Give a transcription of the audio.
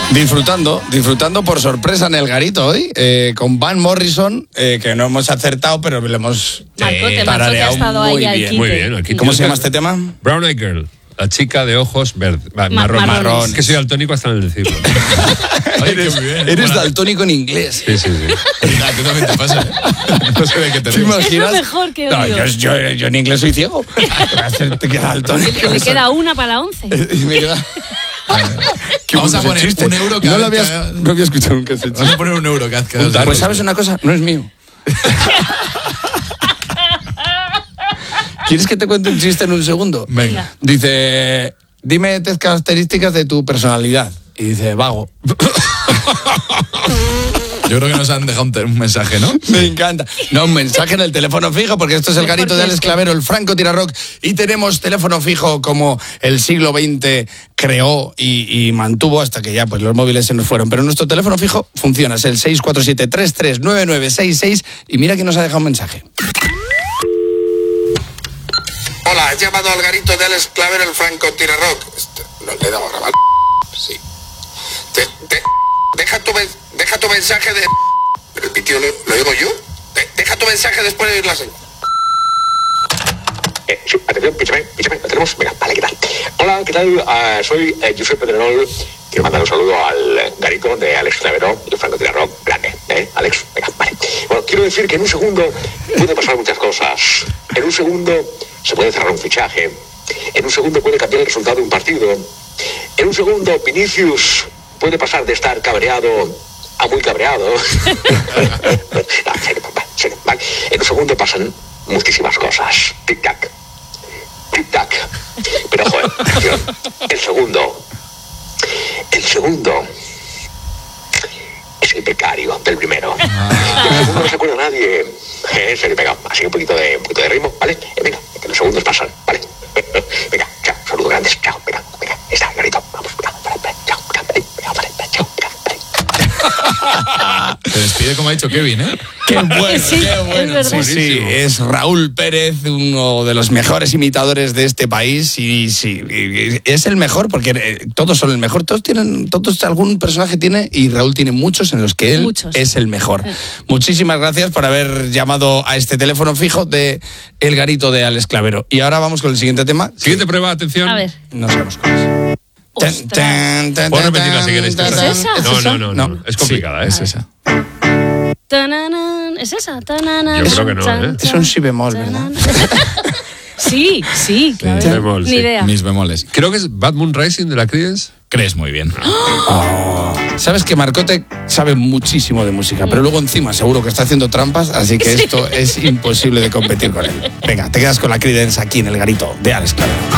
Disfrutando por sorpresa en el garito hoy, con Van Morrison, que no hemos acertado, pero lo hemos tarareado muy bien. Muy bien. Aquí ¿Cómo se llama este tema? Brown Eyed Girl. La chica de ojos marrón. Es que soy daltónico hasta en el decirlo. Eres daltónico en inglés. Sí. ¿Qué también te pasa? No sé de qué te ¿Te imaginas? Es lo mejor que he oído. No, yo en inglés soy ciego. Te queda daltónico. Le queda una para la 11. Vamos a poner un euro cada vez. No había escuchado nunca ese chiste. Vamos a poner un euro cada vez. Pues ¿sabes una cosa? No es mío. ¿Quieres que te cuente un chiste en un segundo? Venga. Dice, dime 3 características de tu personalidad. Y dice, vago. Yo creo que nos han dejado un mensaje, ¿no? Me encanta. No, un mensaje en el teléfono fijo, porque esto es el garito de Alex Clavero, el Franco Tirarrock, y tenemos teléfono fijo como el siglo XX creó y mantuvo hasta que ya pues los móviles se nos fueron. Pero nuestro teléfono fijo funciona, es el 647-339966, y mira que nos ha dejado un mensaje. Hola, has llamado al garito de Alex Clavero, el Franco Tirarrock. ¿No le he dado a grabar? Sí. Deja tu mensaje de... Repitió, ¿lo digo yo? Deja tu mensaje después de oír la señal. Sí, atención, píchame, ¿lo tenemos? Venga, vale, ¿qué tal? Hola, ¿qué tal? Soy Josep Pedrerol. Quiero mandar un saludo al garito de Alex Clavero, el Franco Tirarrock. Grande, Alex? Venga, vale. Bueno, quiero decir que en un segundo puede pasar muchas cosas. En un segundo se puede cerrar un fichaje. En un segundo puede cambiar el resultado de un partido. En un segundo, Vinicius puede pasar de estar cabreado a muy cabreado. No, serio, vale. En un segundo pasan muchísimas cosas. Tic-tac. Tic-tac. Pero, joder, atención. El segundo es el becario del primero. El segundo no se acuerda nadie. En serio, venga, así un poquito de ritmo, ¿vale? Venga, que los segundos pasan, ¿vale? Venga, chao, saludos grandes, chao, venga, está, garito, vamos, chao, Se despide como ha dicho Kevin, ¿eh? Qué bueno, Sí, qué bueno. es verdad. Sí, es Raúl Pérez, uno de los mejores imitadores de este país, y sí, es el mejor, porque todos son el mejor, todos algún personaje tiene, y Raúl tiene muchos en los que él es el mejor. Muchísimas gracias por haber llamado a este teléfono fijo de El Garito de Alex Clavero. Y ahora vamos con el siguiente tema. Siguiente prueba, atención. A ver. No sabemos cuál es. Puedo repetirla si queréis. ¿Es esa? No. Es complicada, Es esa. Tananán. ¿Es esa? Tananán. Yo creo que no, ¿eh? Es un si bemol, ¿verdad? Sí, claro. Mi bemol, Ni sí. idea. Mis bemoles. Creo que es Bad Moon Rising de la Creedence. Crees muy bien. Sabes que Marcote sabe muchísimo de música, pero luego encima seguro que está haciendo trampas, así que esto es imposible de competir con él. Venga, te quedas con la Creedence aquí en el garito de Alex Clavero.